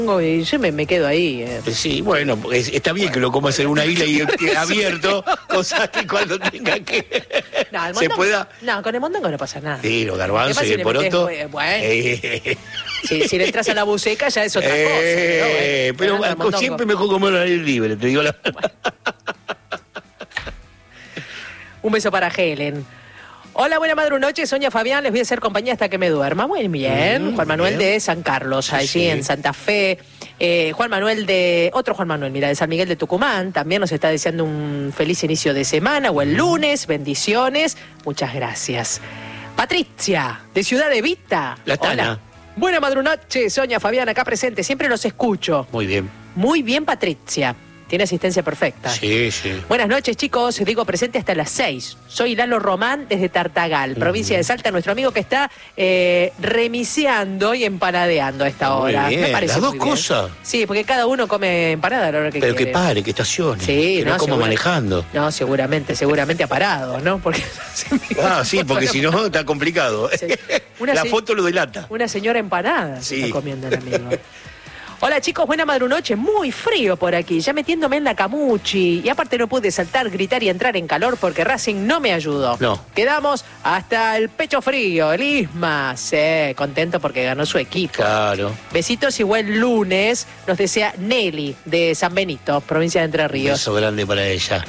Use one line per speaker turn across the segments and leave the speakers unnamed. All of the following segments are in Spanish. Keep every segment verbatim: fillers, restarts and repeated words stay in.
Y yo me, me quedo ahí. Eh.
Sí, bueno, es, está bien que lo comas en una isla y abierto, cosas que cuando tenga que
no, el
se
mondongo,
pueda.
No, con el mondongo no pasa nada.
Sí, los garbanzos y el poroto.
Metés, bueno, eh. si, si le entras a la buceca ya es otra
eh,
cosa. Pero, bueno,
pero siempre mejor comerlo al aire libre, te digo la
verdad. Un beso para Helen. Hola, buena madre, noche, Sonia Fabián, les voy a hacer compañía hasta que me duerma. Muy bien, mm, Juan Manuel bien. de San Carlos, allí sí. en Santa Fe. Eh, Juan Manuel de, otro Juan Manuel, mira, de San Miguel de Tucumán, también nos está deseando un feliz inicio de semana o el lunes, bendiciones, muchas gracias. Patricia, de Ciudad de Vita.
La Tana.
Hola. Buena madre, noche, Sonia Fabián, acá presente, siempre los escucho.
Muy bien.
Muy bien, Patricia. Tiene asistencia perfecta.
Sí, sí.
Buenas noches, chicos. Digo presente hasta las seis. Soy Lalo Román desde Tartagal, provincia de Salta, nuestro amigo que está eh, remiseando y empanadeando a esta hora.
Muy bien.
Me parece
Las dos
muy bien.
cosas.
Sí, porque cada uno come empanada a la hora que
Pero
quiere.
que pare, que estacione.
Sí,
que no, no coma manejando.
No, seguramente, seguramente ha parado, ¿no? Porque
ah, sí, porque si no está complicado. Sí. Una la foto lo delata.
Una señora empanada
sí.
está comiendo el amigo. Hola chicos, buena madrunoche, muy frío por aquí, ya metiéndome en la camuchi. Y aparte no pude saltar, gritar y entrar en calor porque Racing no me ayudó.
No.
Quedamos hasta el pecho frío, el Isma. Sí, contento porque ganó su equipo.
Claro.
Besitos y buen lunes, nos desea Nelly de San Benito, provincia de Entre Ríos.
Un beso grande para ella.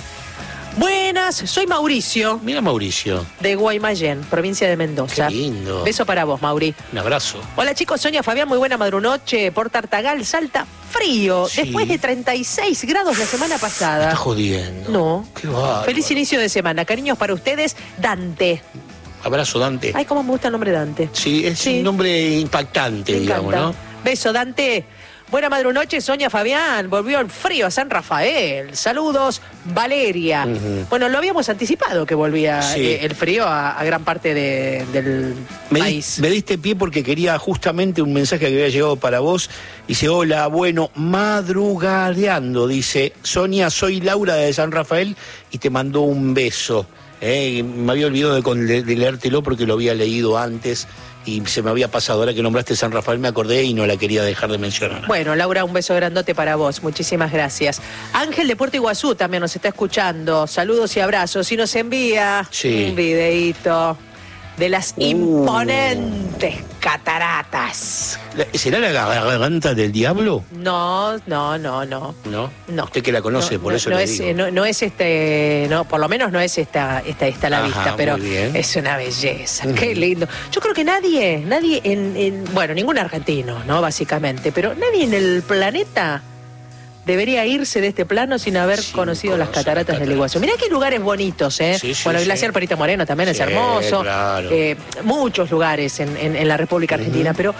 Buenas, soy Mauricio.
Mira Mauricio.
De Guaymallén, provincia de Mendoza.
Qué lindo.
Beso para vos, Mauri.
Un abrazo.
Hola chicos, Sonia Fabián, muy buena madrunoche. Por Tartagal, Salta, frío. Sí. Después de treinta y seis grados la semana pasada.
Me está jodiendo.
No.
Qué bárbaro.
Feliz inicio de semana. Cariños para ustedes, Dante.
Abrazo, Dante.
Ay, cómo me gusta el nombre Dante.
Sí, es sí. un nombre impactante, me digamos, encanta. ¿No?
Beso, Dante. Buena madrunoche, Sonia Fabián. Volvió el frío a San Rafael. Saludos, Valeria. Uh-huh. Bueno, lo habíamos anticipado que volvía sí. eh, el frío a, a gran parte de, del
me
país.
Di, me diste pie porque quería justamente un mensaje que había llegado para vos. Dice, hola, bueno, madrugadeando. Dice, Sonia, soy Laura de San Rafael y te mandó un beso. Eh, me había olvidado de, de, de leértelo porque lo había leído antes. Y se me había pasado, ahora que nombraste San Rafael me acordé y no la quería dejar de mencionar.
Bueno, Laura, un beso grandote para vos, muchísimas gracias. Ángel de Puerto Iguazú también nos está escuchando, saludos y abrazos, y nos envía
sí.
un videíto de las uh. imponentes cataratas.
¿Será la garganta del diablo?
No, no, no, no.
¿No?
No.
Usted que la conoce,
no,
por
no,
eso
no
le
es,
digo.
No, no es este, no, por lo menos no es esta, esta, esta la
Ajá,
vista, pero es una belleza, uh-huh. Qué lindo. Yo creo que nadie, nadie en, en, bueno, ningún argentino, ¿no? Básicamente, pero nadie en el planeta debería irse de este plano sin haber sí, conocido las cataratas del Iguazú. Mirá qué lugares bonitos, ¿eh? Sí, sí, bueno, el glaciar sí. Perito Moreno también sí, es hermoso.
Claro.
Eh, muchos lugares en, en, en la República Argentina, uh-huh. pero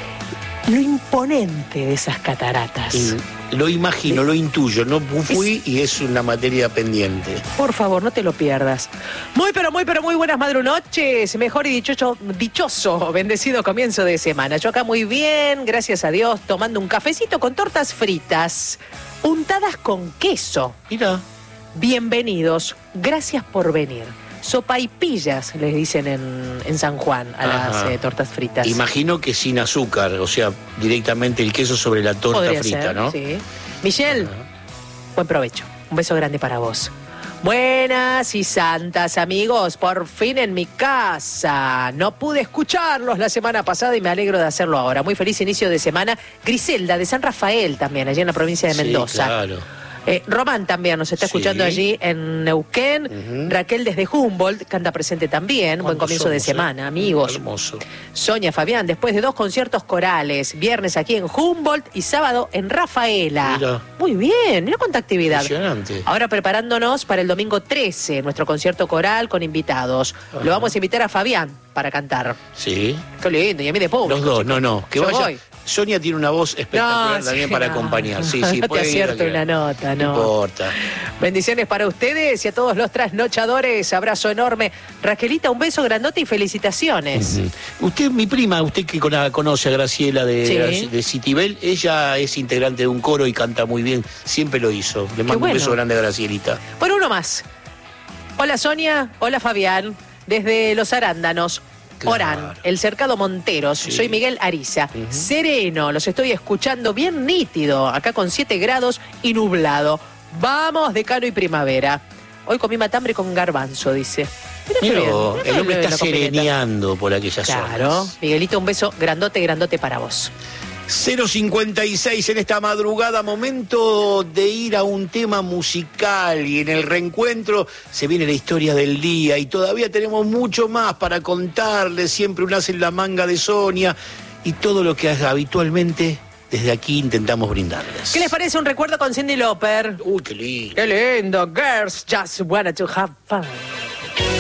lo imponente de esas cataratas.
Y lo imagino, lo intuyo, no fui es... y es una materia pendiente.
Por favor, no te lo pierdas. Muy, pero muy, pero muy buenas madrunoches. Mejor y dichoso, dichoso, bendecido comienzo de semana. Yo acá muy bien, gracias a Dios, tomando un cafecito con tortas fritas, untadas con queso.
Mira.
Bienvenidos, gracias por venir. Sopaipillas, les dicen en, en San Juan a Ajá. las eh, tortas fritas.
Imagino que sin azúcar, o sea, directamente el queso sobre la torta
Podría
frita,
ser,
¿no?
Sí. Michelle, Ajá. buen provecho. Un beso grande para vos. Buenas y santas, amigos, por fin en mi casa. No pude escucharlos la semana pasada y me alegro de hacerlo ahora. Muy feliz inicio de semana. Griselda, de San Rafael también, allí en la provincia de Mendoza.
Sí, claro.
Eh, Román también nos está escuchando sí. allí en Neuquén. Uh-huh. Raquel desde Humboldt, canta presente también. Buen comienzo somos, de semana, eh? amigos.
Hermoso.
Sonia Fabián, después de dos conciertos corales, viernes aquí en Humboldt y sábado en Rafaela.
Mira.
Muy bien, mira cuánta actividad.
Impresionante.
Ahora preparándonos para el domingo trece, nuestro concierto coral con invitados. Uh-huh. Lo vamos a invitar a Fabián para cantar.
Sí.
Qué lindo, y a mí de público.
Los dos, chicos. no, no. Que
Yo
vaya.
Voy.
Sonia tiene una voz espectacular
no,
también
sí,
para
no,
acompañar. Sí, sí,
no
puede
te acierto una nota, no.
No importa.
Bendiciones para ustedes y a todos los trasnochadores. Abrazo enorme. Raquelita, un beso grandote y felicitaciones.
Uh-huh. Usted, mi prima, usted que conoce a Graciela de, sí. de Citibel, ella es integrante de un coro y canta muy bien. Siempre lo hizo. Le mando bueno. un beso grande a Gracielita.
Bueno, uno más. Hola Sonia, hola Fabián. Desde Los Arándanos.
Claro.
Orán, El Cercado Monteros,
Sí.
soy Miguel Ariza. Uh-huh. Sereno, los estoy escuchando bien nítido, acá con siete grados y nublado. Vamos, decano y primavera. Hoy comí matambre con garbanzo, dice.
Mira, el hombre está
lo combina.
sereneando por aquellas zonas.
Claro, Miguelito, un beso grandote, grandote para vos.
cero cincuenta y seis en esta madrugada, momento de ir a un tema musical y en el reencuentro se viene la historia del día y todavía tenemos mucho más para contarles, siempre un as en la manga de Sonia y todo lo que habitualmente desde aquí intentamos brindarles.
¿Qué les parece un recuerdo con Cyndi Lauper?
Uy, qué lindo.
Qué lindo, girls just wanted to have fun.